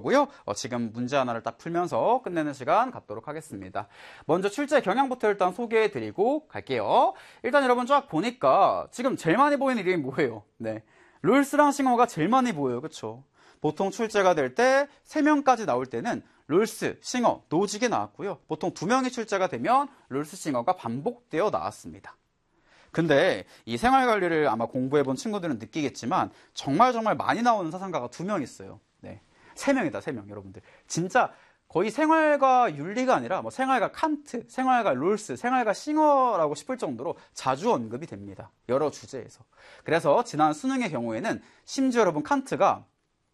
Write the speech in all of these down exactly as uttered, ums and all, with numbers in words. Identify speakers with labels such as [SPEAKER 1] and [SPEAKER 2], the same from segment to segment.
[SPEAKER 1] 거고요. 어, 지금 문제 하나를 딱 풀면서 끝내는 시간 갖도록 하겠습니다. 먼저 출제 경향부터 일단 소개해드리고 갈게요. 일단 여러분 쫙 보니까 지금 제일 많이 보이는 이름이 뭐예요? 네, 롤스랑 싱어가 제일 많이 보여요. 그쵸? 보통 출제가 될 때 세 명까지 나올 때는 롤스, 싱어, 노직이 나왔고요. 보통 두 명이 출제가 되면 롤스, 싱어가 반복되어 나왔습니다. 근데 이 생활관리를 아마 공부해본 친구들은 느끼겠지만 정말 정말 많이 나오는 사상가가 두 명 있어요. 네, 세 명이다, 세 명. 여러분들 진짜 거의 생활과 윤리가 아니라 뭐 생활과 칸트, 생활과 롤스, 생활과 싱어라고 싶을 정도로 자주 언급이 됩니다. 여러 주제에서. 그래서 지난 수능의 경우에는 심지어 여러분 칸트가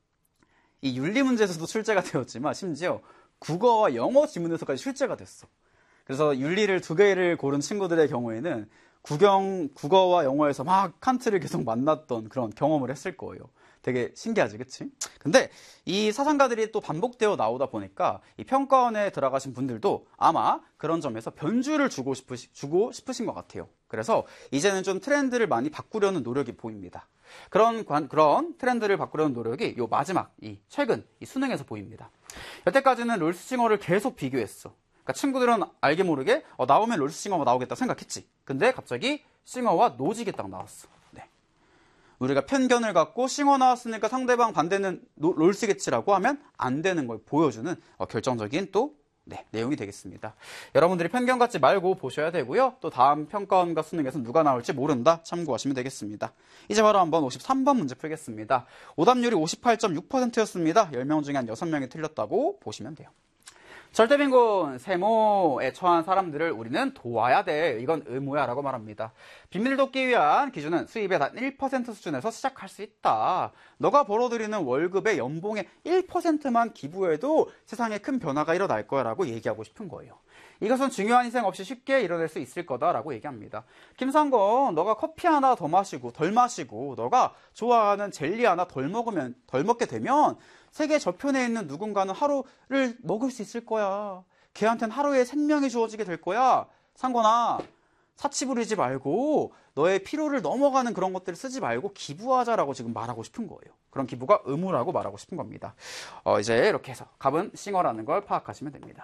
[SPEAKER 1] 이 윤리 문제에서도 출제가 되었지만 심지어 국어와 영어 지문에서까지 출제가 됐어. 그래서 윤리를 두 개를 고른 친구들의 경우에는 국영, 국어와 영어에서 막 칸트를 계속 만났던 그런 경험을 했을 거예요. 되게 신기하지, 그치? 근데 이 사상가들이 또 반복되어 나오다 보니까 이 평가원에 들어가신 분들도 아마 그런 점에서 변주를 주고 싶으시, 주고 싶으신 것 같아요. 그래서 이제는 좀 트렌드를 많이 바꾸려는 노력이 보입니다. 그런, 관, 그런 트렌드를 바꾸려는 노력이 요 마지막, 이 최근, 이 수능에서 보입니다. 여태까지는 롤스싱어를 계속 비교했어. 그러니까 친구들은 알게 모르게 어, 나오면 롤스싱어가 나오겠다 생각했지. 근데 갑자기 싱어와 노직이 딱 나왔어. 네. 우리가 편견을 갖고 싱어 나왔으니까 상대방 반대는 노, 롤스겠지라고 하면 안 되는 걸 보여주는 어, 결정적인 또 네, 내용이 되겠습니다. 여러분들이 편견 갖지 말고 보셔야 되고요. 또 다음 평가원과 수능에서 누가 나올지 모른다 참고하시면 되겠습니다. 이제 바로 한번 오십삼 번 문제 풀겠습니다. 오답률이 오십팔 점 육 퍼센트였습니다. 열 명 중에 한 여섯 명이 틀렸다고 보시면 돼요. 절대빈곤, 세모에 처한 사람들을 우리는 도와야 돼. 이건 의무야 라고 말합니다. 빈민을 돕기 위한 기준은 수입의 단 일 퍼센트 수준에서 시작할 수 있다. 너가 벌어들이는 월급의 연봉의 일 퍼센트만 기부해도 세상에 큰 변화가 일어날 거야 라고 얘기하고 싶은 거예요. 이것은 중요한 희생 없이 쉽게 이뤄낼 수 있을 거다 라고 얘기합니다. 김상건, 너가 커피 하나 더 마시고 덜 마시고 너가 좋아하는 젤리 하나 덜 먹으면 덜 먹게 되면 세계 저편에 있는 누군가는 하루를 먹을 수 있을 거야. 걔한테는 하루의 생명이 주어지게 될 거야. 상건아, 사치 부리지 말고 너의 피로를 넘어가는 그런 것들을 쓰지 말고 기부하자라고 지금 말하고 싶은 거예요. 그런 기부가 의무라고 말하고 싶은 겁니다. 어, 이제 이렇게 해서 갑은 싱어라는 걸 파악하시면 됩니다.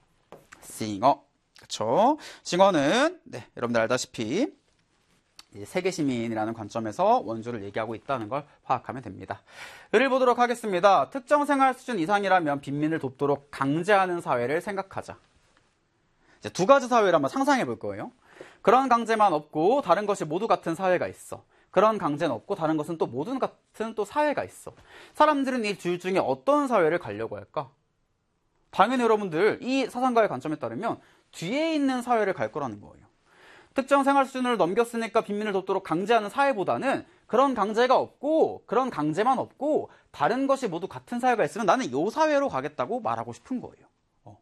[SPEAKER 1] 싱어, 그렇죠? 싱어는 네, 여러분들 알다시피 세계 시민이라는 관점에서 원조를 얘기하고 있다는 걸 파악하면 됩니다. 예를 보도록 하겠습니다. 특정 생활 수준 이상이라면 빈민을 돕도록 강제하는 사회를 생각하자. 이제 두 가지 사회를 한번 상상해 볼 거예요. 그런 강제만 없고 다른 것이 모두 같은 사회가 있어. 그런 강제는 없고 다른 것은 또 모두 같은 또 사회가 있어. 사람들은 이 둘 중에 어떤 사회를 가려고 할까? 당연히 여러분들 이 사상가의 관점에 따르면 뒤에 있는 사회를 갈 거라는 거예요. 특정 생활 수준을 넘겼으니까 빈민을 돕도록 강제하는 사회보다는 그런 강제가 없고 그런 강제만 없고 다른 것이 모두 같은 사회가 있으면 나는 이 사회로 가겠다고 말하고 싶은 거예요. 어.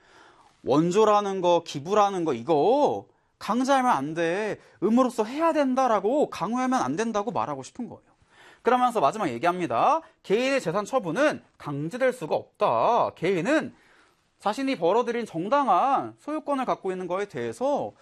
[SPEAKER 1] 원조라는 거, 기부라는 거 이거 강제하면 안 돼. 의무로서 해야 된다라고 강요하면 안 된다고 말하고 싶은 거예요. 그러면서 마지막 얘기합니다. 개인의 재산 처분은 강제될 수가 없다. 개인은 자신이 벌어들인 정당한 소유권을 갖고 있는 거에 대해서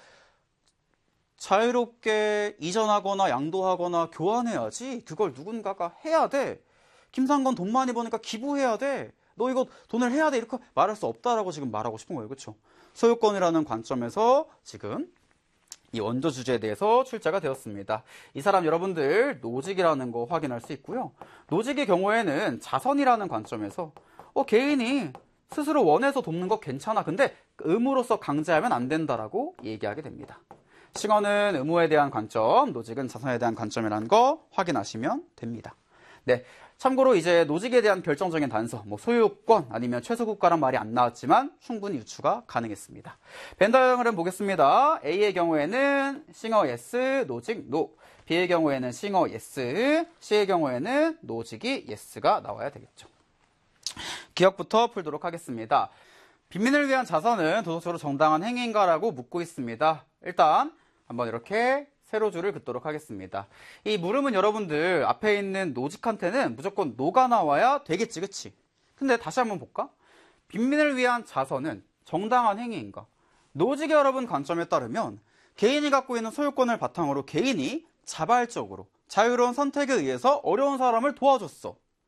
[SPEAKER 1] 자유롭게 이전하거나 양도하거나 교환해야지. 그걸 누군가가 해야 돼. 김상건 돈 많이 버니까 기부해야 돼. 너 이거 돈을 해야 돼. 이렇게 말할 수 없다라고 지금 말하고 싶은 거예요. 그렇죠? 소유권이라는 관점에서 지금 이 원조 주제에 대해서 출제가 되었습니다. 이 사람 여러분들 노직이라는 거 확인할 수 있고요. 노직의 경우에는 자선이라는 관점에서 어, 개인이 스스로 원해서 돕는 거 괜찮아. 근데 의무로서 강제하면 안 된다라고 얘기하게 됩니다. 싱어는 의무에 대한 관점, 노직은 자선에 대한 관점이라는 거 확인하시면 됩니다. 네, 참고로 이제 노직에 대한 결정적인 단서, 뭐 소유권 아니면 최소국가란 말이 안 나왔지만 충분히 유추가 가능했습니다. 벤더형을 보겠습니다. A의 경우에는 싱어 yes, 노직 no. B의 경우에는 싱어 yes, C의 경우에는 노직이 yes가 나와야 되겠죠. 기억부터 풀도록 하겠습니다. 빈민을 위한 자선은 도덕적으로 정당한 행위인가라고 묻고 있습니다. 일단 한번 이렇게 세로줄을 긋도록 하겠습니다. 이 물음은 여러분들 앞에 있는 노직한테는 무조건 노가 나와야 되겠지, 그치? 근데 다시 한번 볼까? 빈민을 위한 자선은 정당한 행위인가? 노직의 여러분 관점에 따르면 개인이 갖고 있는 소유권을 바탕으로 개인이 자발적으로 자유로운 선택에 의해서 어려운 사람을 도와줬어.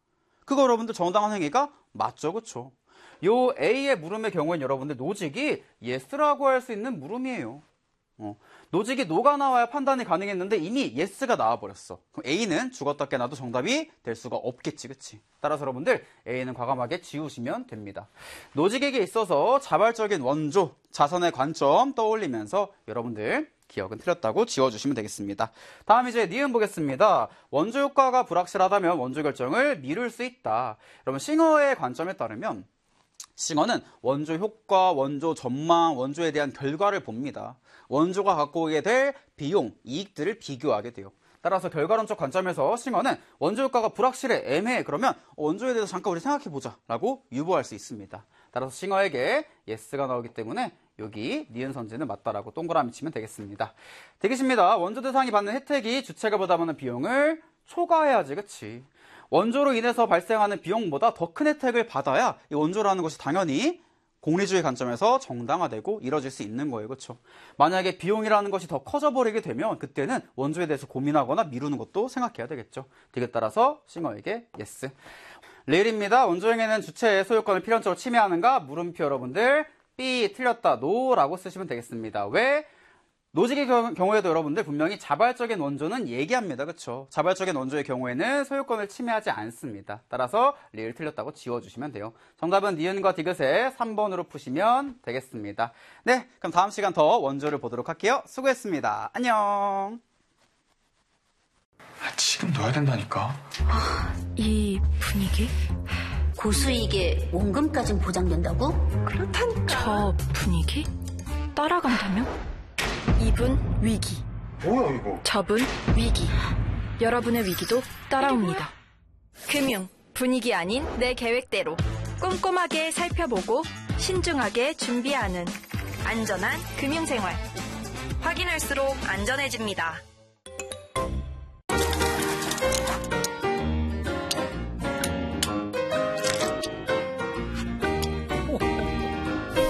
[SPEAKER 1] 그거 여러분들 정당한 행위가 맞죠, 그쵸? 요 A의 물음의 경우에는 여러분들 노직이 yes라고 할 수 있는 물음이에요. 어, 노직이 노가 나와야 판단이 가능했는데 이미 yes가 나와버렸어. 그럼 A는 죽었다 깨나도 정답이 될 수가 없겠지, 그치? 따라서 여러분들 A는 과감하게 지우시면 됩니다. 노직에게 있어서 자발적인 원조, 자선의 관점 떠올리면서 여러분들 기억은 틀렸다고 지워주시면 되겠습니다. 다음 이제 니은 보겠습니다. 원조 효과가 불확실하다면 원조 결정을 미룰 수 있다. 여러분 싱어의 관점에 따르면 싱어는 원조 효과, 원조 전망, 원조에 대한 결과를 봅니다. 원조가 갖고 오게 될 비용, 이익들을 비교하게 돼요. 따라서 결과론적 관점에서 싱어는 원조 효과가 불확실해, 애매해. 그러면 원조에 대해서 잠깐 우리 생각해보자 라고 유보할 수 있습니다. 따라서 싱어에게 yes가 나오기 때문에 여기 니은 선지는 맞다라고 동그라미 치면 되겠습니다. 되겠습니다. 원조 대상이 받는 혜택이 주체가 부담하는 비용을 초과해야지, 그치? 원조로 인해서 발생하는 비용보다 더 큰 혜택을 받아야 이 원조라는 것이 당연히 공리주의 관점에서 정당화되고 이뤄질 수 있는 거예요. 그렇죠? 만약에 비용이라는 것이 더 커져버리게 되면 그때는 원조에 대해서 고민하거나 미루는 것도 생각해야 되겠죠. 되게 따라서 싱어에게 yes. 레일입니다. 원조행위는 주체의 소유권을 필연적으로 침해하는가? 물음표 여러분들 B 틀렸다. no라고 쓰시면 되겠습니다. 왜? 노직의 경우에도 여러분들 분명히 자발적인 원조는 얘기합니다. 그렇죠? 자발적인 원조의 경우에는 소유권을 침해하지 않습니다. 따라서 리을 틀렸다고 지워주시면 돼요. 정답은 니은과 디귿의 삼 번으로 푸시면 되겠습니다. 네, 그럼 다음 시간 더 원조를 보도록 할게요. 수고했습니다. 안녕.
[SPEAKER 2] 아, 지금 넣어야 된다니까.
[SPEAKER 3] 아, 이 분위기?
[SPEAKER 4] 고수익에 원금까진 보장된다고?
[SPEAKER 3] 그렇다니까. 저 분위기? 따라간다면? 이분 위기.
[SPEAKER 2] 뭐야 이거?
[SPEAKER 3] 저분 위기. 여러분의 위기도 따라옵니다. 금융, 분위기 아닌 내 계획대로 꼼꼼하게 살펴보고 신중하게 준비하는 안전한 금융생활. 확인할수록 안전해집니다.